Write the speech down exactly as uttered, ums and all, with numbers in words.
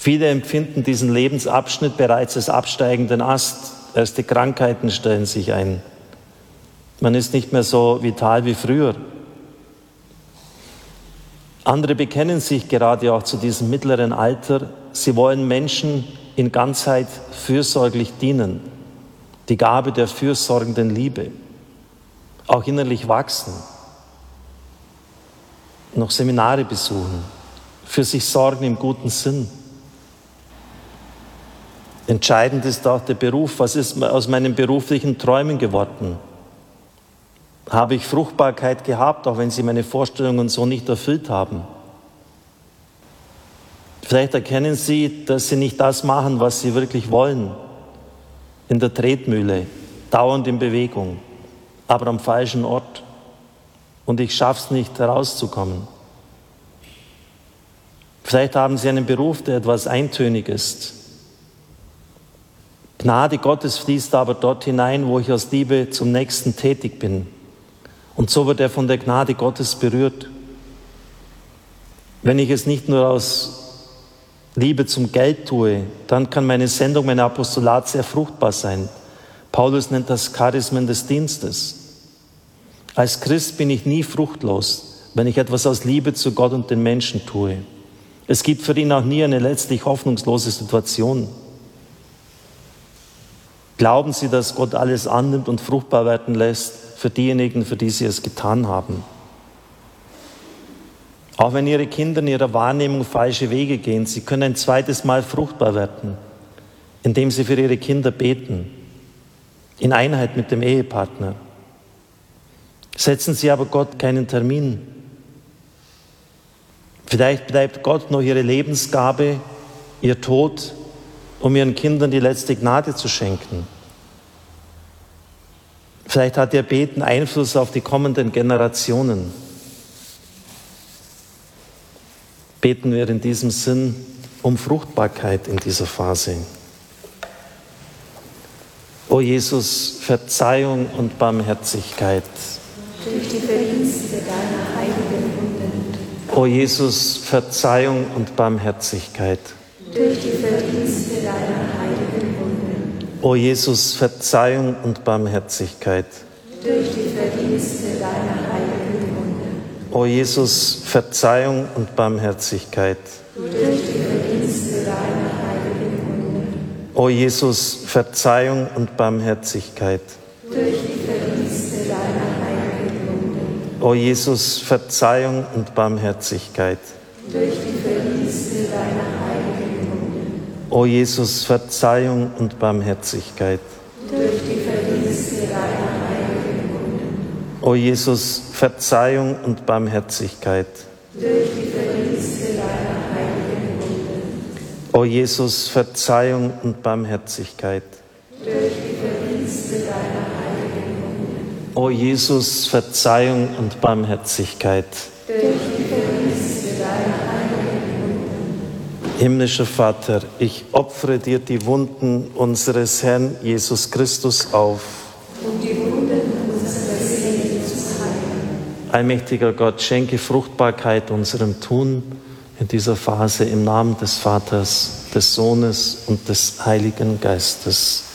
Viele empfinden diesen Lebensabschnitt bereits als absteigenden Ast. Erste Krankheiten stellen sich ein. Man ist nicht mehr so vital wie früher. Andere bekennen sich gerade auch zu diesem mittleren Alter. Sie wollen Menschen in Ganzheit fürsorglich dienen. Die Gabe der fürsorgenden Liebe. Auch innerlich wachsen. Noch Seminare besuchen. Für sich sorgen im guten Sinn. Entscheidend ist auch der Beruf. Was ist aus meinen beruflichen Träumen geworden? Habe ich Fruchtbarkeit gehabt, auch wenn sie meine Vorstellungen so nicht erfüllt haben? Vielleicht erkennen Sie, dass Sie nicht das machen, was Sie wirklich wollen. In der Tretmühle, dauernd in Bewegung, aber am falschen Ort. Und ich schaffe es nicht, herauszukommen. Vielleicht haben Sie einen Beruf, der etwas eintönig ist. Gnade Gottes fließt aber dort hinein, wo ich aus Liebe zum Nächsten tätig bin. Und so wird er von der Gnade Gottes berührt. Wenn ich es nicht nur aus Liebe zum Geld tue, dann kann meine Sendung, mein Apostolat sehr fruchtbar sein. Paulus nennt das Charismen des Dienstes. Als Christ bin ich nie fruchtlos, wenn ich etwas aus Liebe zu Gott und den Menschen tue. Es gibt für ihn auch nie eine letztlich hoffnungslose Situation. Glauben Sie, dass Gott alles annimmt und fruchtbar werden lässt für diejenigen, für die Sie es getan haben? Auch wenn Ihre Kinder in ihrer Wahrnehmung falsche Wege gehen, sie können ein zweites Mal fruchtbar werden, indem Sie für Ihre Kinder beten, in Einheit mit dem Ehepartner. Setzen Sie aber Gott keinen Termin. Vielleicht bleibt Gott noch Ihre Lebensgabe, Ihr Tod, um Ihren Kindern die letzte Gnade zu schenken. Vielleicht hat Ihr Beten Einfluss auf die kommenden Generationen. Beten wir in diesem Sinn um Fruchtbarkeit in dieser Phase. O Jesus, Verzeihung und Barmherzigkeit. Durch die Verdienste deiner heiligen Wunden. O Jesus, Verzeihung und Barmherzigkeit. Durch die Verdienste deiner heiligen Wunden. O Jesus, Verzeihung und Barmherzigkeit. Durch die Verdienste deiner heiligen Wunden. O Jesus, Verzeihung und Barmherzigkeit. Durch die Verdienste deiner heiligen Wunden. O Jesus, Verzeihung und Barmherzigkeit. Durch die Verdienste deiner heiligen Wunden. O Jesus, Verzeihung und Barmherzigkeit. Durch die Verdienste deiner heiligen Wunden. O Jesus, Verzeihung und Barmherzigkeit. Durch die Verdienste deiner heiligen Wunden. O Jesus, Verzeihung und Barmherzigkeit. Durch die Verdienste deiner heiligen Wunden. O Jesus, Verzeihung und Barmherzigkeit. Durch die Verdienste deiner heiligen Wunden. O Jesus, Verzeihung und Barmherzigkeit. Durch die Verdienste deiner heiligen Wunden. Himmlischer Vater, ich opfere dir die Wunden unseres Herrn Jesus Christus auf. Um die Wunden unserer Seele zu heilen. Allmächtiger Gott, schenke Fruchtbarkeit unserem Tun in dieser Phase im Namen des Vaters, des Sohnes und des Heiligen Geistes.